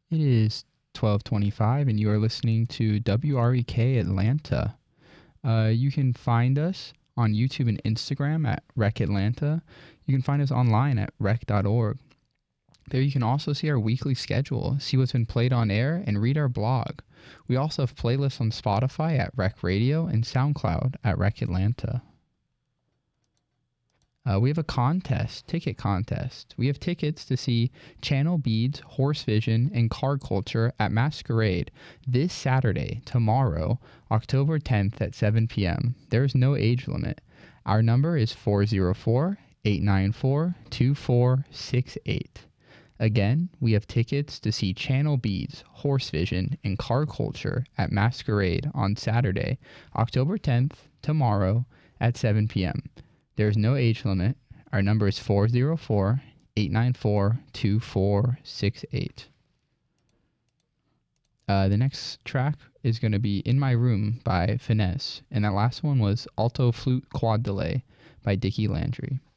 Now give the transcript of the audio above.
It is 12:25 and you are listening to WREK Atlanta. You can find us on YouTube and Instagram at Rec Atlanta. You can find us online at rec.org. There you can also see our weekly schedule, see what's been played on air, and read our blog. We also have playlists on Spotify at Rec Radio and SoundCloud at Rec Atlanta. We have a ticket contest. We have tickets to see Channel Beads, Horse Vision, and Card Culture at Masquerade this Saturday, tomorrow, October 10th at 7 p.m. There is no age limit. Our number is 404-894-2468. Again, we have tickets to see Channel Beads, Horse Vision, and Card Culture at Masquerade on Saturday, October 10th, tomorrow, at 7 p.m. There is no age limit. Our number is 404-894-2468. The next track is going to be In My Room by Finesse, and that last one was Alto Flute Quad Delay by Dickie Landry.